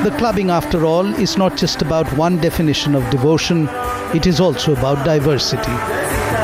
The clubbing, after all, is not just about one definition of devotion, it is also about diversity.